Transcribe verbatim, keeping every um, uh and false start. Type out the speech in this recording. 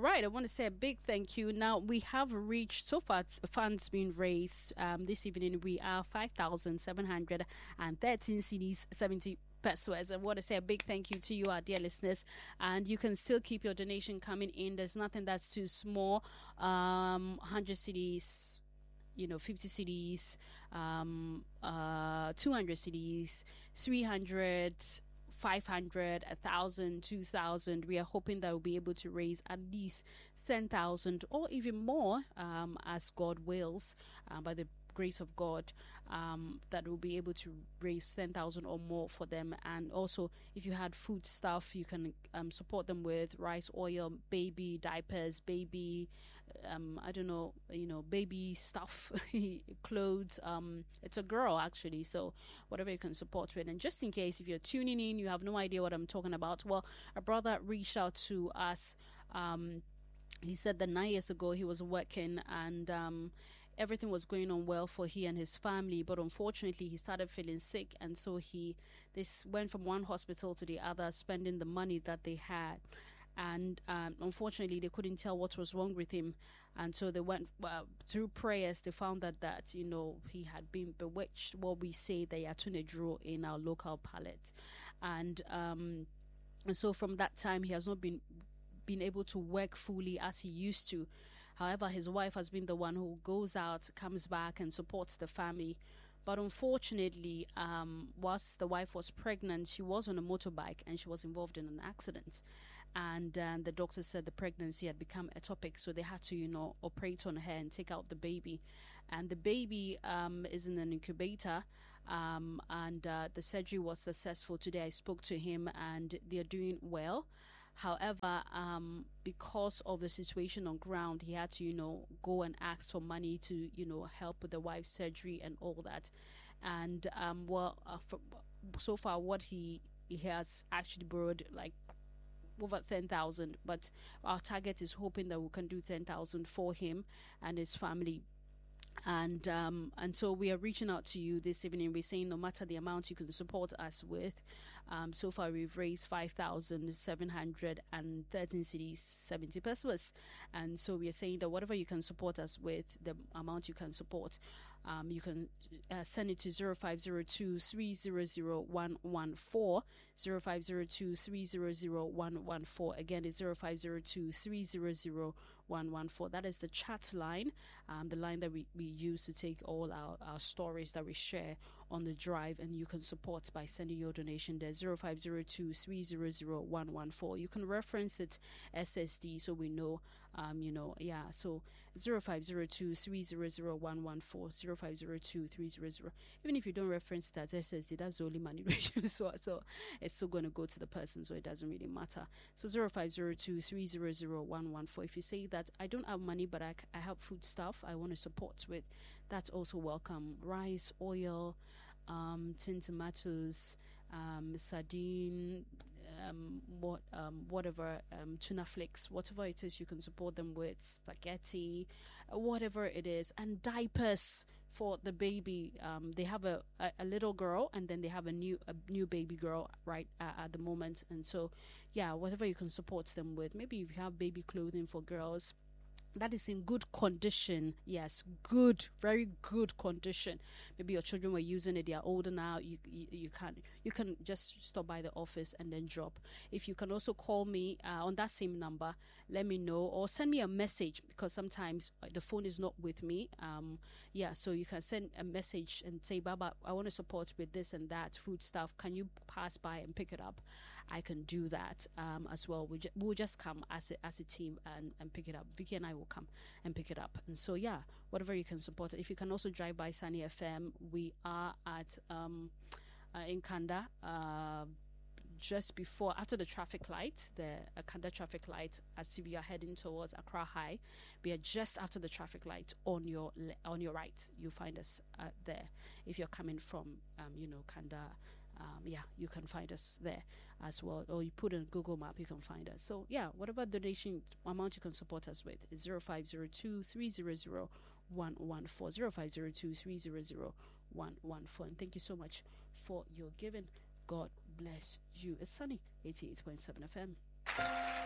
right, I want to say a big thank you. Now we have reached so far t- funds being raised. Um, this evening we are five thousand seven hundred and thirteen C Ds, seventy pesos. I want to say a big thank you to you, our dear listeners, and you can still keep your donation coming in. There's nothing that's too small. Um, one hundred C Ds. You know, fifty C Ds, um, uh, two hundred C Ds, three hundred, five hundred, one thousand, two thousand. We are hoping that we'll be able to raise at least ten thousand or even more, um, as God wills, uh, by the grace of God, um, that will be able to raise ten thousand or more for them. And also, if you had food stuff, you can um, support them with rice, oil, baby diapers, baby, um, I don't know, you know, baby stuff, clothes. Um, it's a girl actually, so whatever you can support with. And just in case if you're tuning in, you have no idea what I'm talking about. Well, a brother reached out to us. Um, he said that nine years ago he was working and um, everything was going on well for he and his family, but unfortunately he started feeling sick, and so he this went from one hospital to the other, spending the money that they had. And um, unfortunately they couldn't tell what was wrong with him, and so they went uh, through prayers. They found that that you know he had been bewitched, what we say the Yatune drew in our local palette. And um, and so from that time he has not been been able to work fully as he used to. However, his wife has been the one who goes out, comes back and supports the family. But unfortunately, um, whilst the wife was pregnant, she was on a motorbike and she was involved in an accident. And um, the doctor said the pregnancy had become ectopic, so they had to, you know, operate on her and take out the baby. And the baby um, is in an incubator, um, and uh, the surgery was successful. Today I spoke to him and they're doing well. However, um, because of the situation on ground, he had to, you know, go and ask for money to, you know, help with the wife's surgery and all that. And um, well, uh, for, so far, what he he has actually borrowed like over ten thousand, but our target is hoping that we can do ten thousand for him and his family. And um, and so we are reaching out to you this evening. We're saying no matter the amount you can support us with, um, so far we've raised five thousand seven hundred thirteen C Ds, seventy pesos. And so we are saying that whatever you can support us with, the amount you can support, um, you can uh, send it to zero five zero two three zero zero one one four, zero five zero two three zero zero one one four. Again, it's zero five zero two three zero zero one one four. That is the chat line, um, the line that we, we use to take all our, our stories that we share on the drive, and you can support by sending your donation there, zero five zero two three zero zero one one four. You can reference it S S D so we know, um, you know, yeah, so zero five zero two three zero zero one one four, zero five zero two three zero zero. Even if you don't reference that S S D, that's the only money ratio, so, so it's still going to go to the person, so it doesn't really matter. So zero five zero two three zero zero one one four. If you say that I don't have money but I, I have food stuff I want to support with, that's also welcome. Rice, oil, um, tin tomatoes, um, sardine, um, what, um, whatever, um, tuna flakes, whatever it is you can support them with, spaghetti, uh, whatever it is, and diapers for the baby. Um, they have a, a, a little girl, and then they have a new a new baby girl right uh, at the moment. And so, yeah, whatever you can support them with. Maybe if you have baby clothing for girls that is in good condition, yes, good, very good condition. Maybe your children were using it; they are older now. You, you you can you can just stop by the office and then drop. If you can also call me uh, on that same number, let me know, or send me a message, because sometimes the phone is not with me. Um, yeah, so you can send a message and say, "Baba, I want to support with this and that food stuff. Can you pass by and pick it up?" I can do that um, as well. We ju- we'll just come as a, as a team and, and pick it up. Vicky and I will come and pick it up. And so, yeah, whatever you can support. If you can also drive by Sunny F M, we are at um, uh, in Kanda, uh, just before, after the traffic light, the uh, Kanda traffic light, as if you are heading towards Accra High. We are just after the traffic light on your le- on your right. You find us uh, there. If you're coming from, um, you know, Kanda. Um, yeah, you can find us there as well, or you put in Google Map, you can find us. So yeah, whatever donation amount you can support us with is zero five zero two three zero zero one one four, zero five zero two three zero zero one one four. And thank you so much for your giving. God bless you. It's Sunny eighty-eight point seven F M.